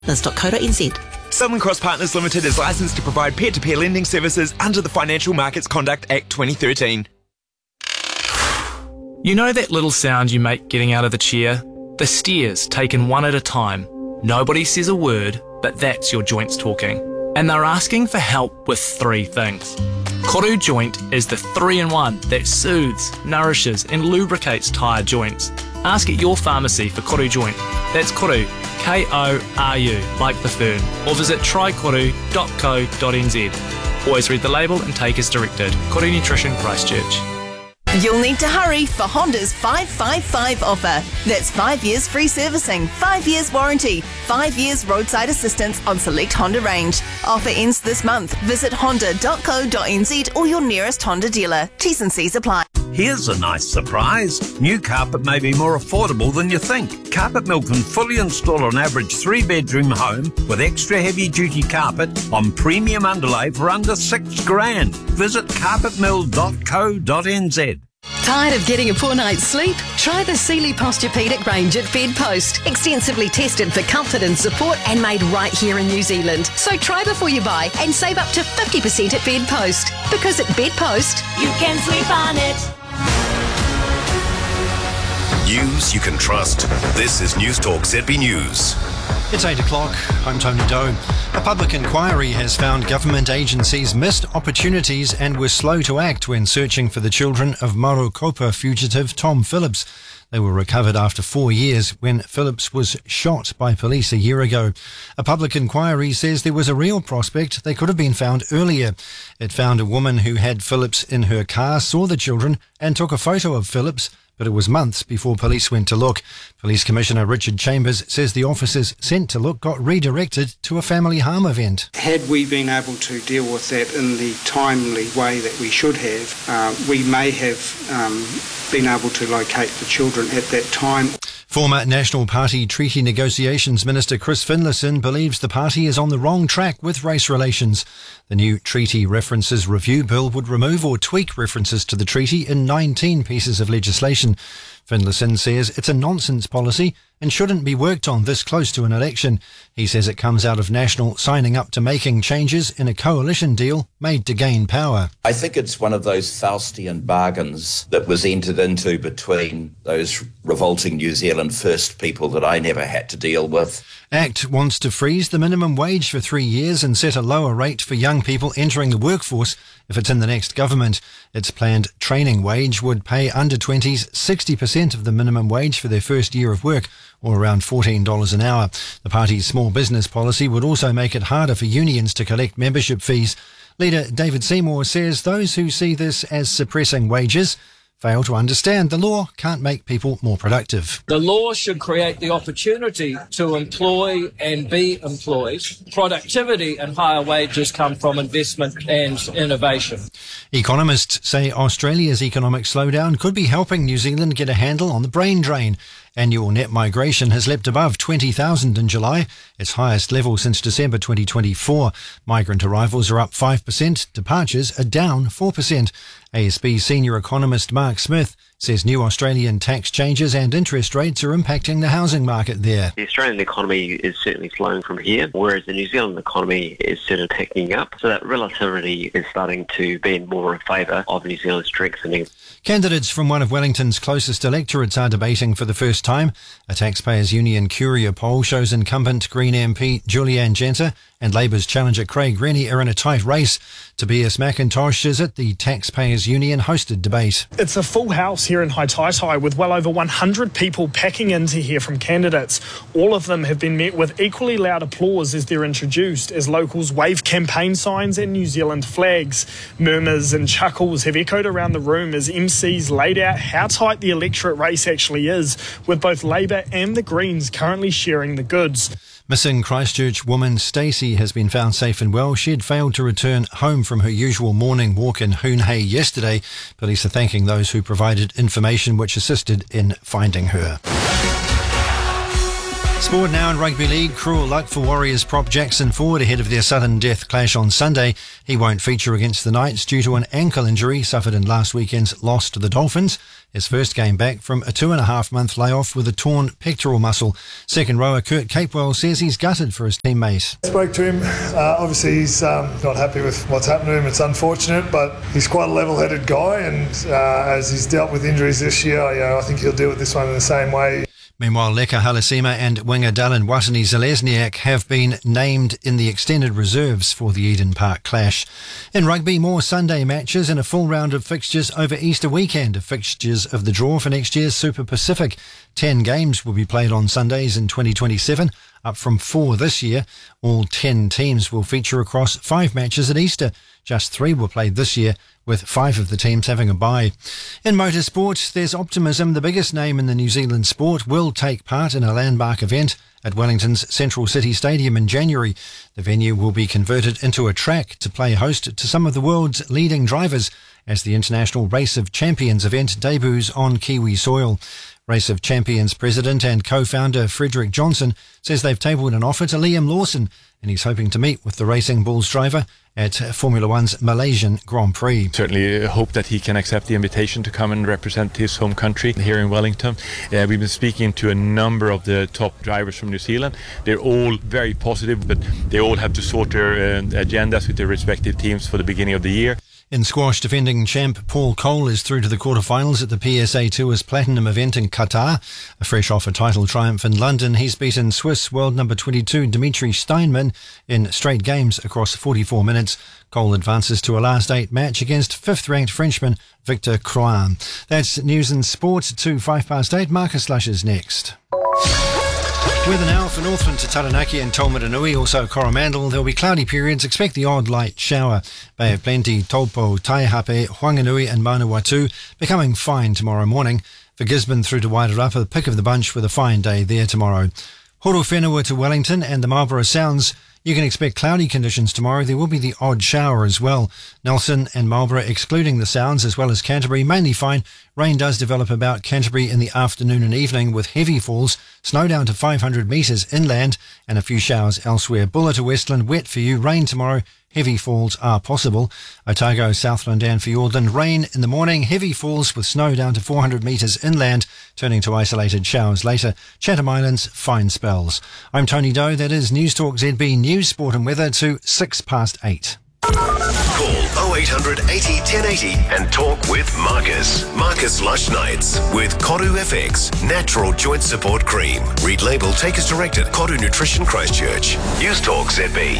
Partners.co.nz. Southern Cross Partners Limited is licensed to provide peer-to-peer lending services under the Financial Markets Conduct Act 2013. You know that little sound you make getting out of the chair? The stairs taken one at a time. Nobody says a word, but that's your joints talking. And they're asking for help with 3 things. Koru Joint is the 3-in-1 that soothes, nourishes and lubricates tired joints. Ask at your pharmacy for Koru Joint. That's Koru, K-O-R-U, like the fern. Or visit trykoru.co.nz. Always read the label and take as directed. Koru Nutrition, Christchurch. You'll need to hurry for Honda's 555 offer. That's 5 years free servicing, 5 years warranty, 5 years roadside assistance on select Honda range. Offer ends this month. Visit honda.co.nz or your nearest Honda dealer. T's and C's apply. Here's a nice surprise. New carpet may be more affordable than you think. Carpet Mill can fully install an average 3-bedroom home with extra heavy-duty carpet on premium underlay for under $6,000. Visit carpetmill.co.nz. Tired of getting a poor night's sleep? Try the Sealy Posturepedic range at Bedpost. Extensively tested for comfort and support and made right here in New Zealand. So try before you buy and save up to 50% at Bedpost. Because at Bedpost, you can sleep on it. News you can trust. This is News Talk ZB News. It's 8 o'clock. I'm Tony Doe. A public inquiry has found government agencies missed opportunities and were slow to act when searching for the children of Marokopa fugitive Tom Phillips. They were recovered after 4 years when Phillips was shot by police a year ago. A public inquiry says there was a real prospect they could have been found earlier. It found a woman who had Phillips in her car, saw the children and took a photo of Phillips, but it was months before police went to look. Police Commissioner Richard Chambers says the officers sent to look got redirected to a family harm event. Had we been able to deal with that in the timely way that we should have, we may have been able to locate the children at that time. Former National Party Treaty Negotiations Minister Chris Finlayson believes the party is on the wrong track with race relations. The new Treaty References Review Bill would remove or tweak references to the treaty in 19 pieces of legislation. Finlayson says it's a nonsense policy and shouldn't be worked on this close to an election. He says it comes out of National signing up to making changes in a coalition deal made to gain power. I think it's one of those Faustian bargains that was entered into between those revolting New Zealand First people that I never had to deal with. ACT wants to freeze the minimum wage for 3 years and set a lower rate for young people entering the workforce if it's in the next government. Its planned training wage would pay under-20s 60% of the minimum wage for their first year of work, or around $14 an hour. The party's small business policy would also make it harder for unions to collect membership fees. Leader David Seymour says those who see this as suppressing wages fail to understand the law can't make people more productive. The law should create the opportunity to employ and be employed. Productivity and higher wages come from investment and innovation. Economists say Australia's economic slowdown could be helping New Zealand get a handle on the brain drain. Annual net migration has leapt above 20,000 in July, its highest level since December 2024. Migrant arrivals are up 5%, departures are down 4%. ASB senior economist Mark Smith says new Australian tax changes and interest rates are impacting the housing market there. The Australian economy is certainly slowing from here, whereas the New Zealand economy is certainly picking up. So that relativity is starting to be more in favour of New Zealand strengthening. Candidates from one of Wellington's closest electorates are debating for the first time. A Taxpayers Union Curia poll shows incumbent Green MP Julianne Genter and Labour's challenger Craig Rennie are in a tight race. Tobias McIntosh is at the Taxpayers Union hosted debate. It's a full house here in Haitaitai with well over 100 people packing in to hear from candidates. All of them have been met with equally loud applause as they're introduced, as locals wave campaign signs and New Zealand flags. Murmurs and chuckles have echoed around the room as MCs laid out how tight the electorate race actually is, with both Labour and the Greens currently sharing the goods. Missing Christchurch woman Stacey has been found safe and well. She had failed to return home from her usual morning walk in Hoonhay yesterday. Police are thanking those who provided information which assisted in finding her. Sport now in rugby league. Cruel luck for Warriors prop Jackson Ford ahead of their sudden death clash on Sunday. He won't feature against the Knights due to an ankle injury suffered in last weekend's loss to the Dolphins. His first game back from a 2.5-month layoff with a torn pectoral muscle. Second rower Kurt Capewell says he's gutted for his teammate. I spoke to him. Obviously he's not happy with what's happened to him. It's unfortunate, but he's quite a level-headed guy, and as he's dealt with injuries this year, I think he'll deal with this one in the same way. Meanwhile, Leka Halasima and winger Dallin Watani-Zalesniak have been named in the extended reserves for the Eden Park clash. In rugby, more Sunday matches and a full round of fixtures over Easter weekend of fixtures of the draw for next year's Super Pacific. 10 games will be played on Sundays in 2027, up from 4 this year. All 10 teams will feature across 5 matches at Easter. Just 3 were played this year, with 5 of the teams having a bye. In motorsport, there's optimism. The biggest name in the New Zealand sport will take part in a landmark event at Wellington's Central City Stadium in January. The venue will be converted into a track to play host to some of the world's leading drivers as the International Race of Champions event debuts on Kiwi soil. Race of Champions president and co-founder Frederick Johnson says they've tabled an offer to Liam Lawson, and he's hoping to meet with the Racing Bulls driver at Formula One's Malaysian Grand Prix. Certainly hope that he can accept the invitation to come and represent his home country here in Wellington. We've been speaking to a number of the top drivers from New Zealand. They're all very positive, but they all have to sort their agendas with their respective teams for the beginning of the year. In squash, defending champ Paul Cole is through to the quarterfinals at the PSA Tour's Platinum event in Qatar. Fresh off a title triumph in London, he's beaten Swiss world number 22 Dimitri Steinman in straight games across 44 minutes. Cole advances to a last 8 match against 5th-ranked Frenchman Victor Crouin. That's news and sport to 8:05. Marcus Lush is next. Weather now for Northland to Taranaki and Taumarunui, also Coromandel. There'll be cloudy periods. Expect the odd light shower. Bay of Plenty, Taupo, Taihape, Whanganui and Manawatu becoming fine tomorrow morning. For Gisborne through to Wairarapa, the pick of the bunch with a fine day there tomorrow. Horowhenua to Wellington and the Marlborough Sounds. You can expect cloudy conditions tomorrow. There will be the odd shower as well. Nelson and Marlborough, excluding the Sounds, as well as Canterbury, mainly fine. Rain does develop about Canterbury in the afternoon and evening with heavy falls. Snow down to 500 metres inland and a few showers elsewhere. Bulla to Westland, wet for you. Rain tomorrow. Heavy falls are possible. Otago, Southland and Fiordland, rain in the morning. Heavy falls with snow down to 400 metres inland, turning to isolated showers later. Chatham Islands, fine spells. I'm Tony Doe. That is News Talk ZB News, Sport and Weather to 8:06. Call 0800 80 1080 and talk with Marcus. Marcus Lush Nights with Koru FX Natural Joint Support Cream. Read label, take as directed. Koru Nutrition Christchurch. News Talk ZB.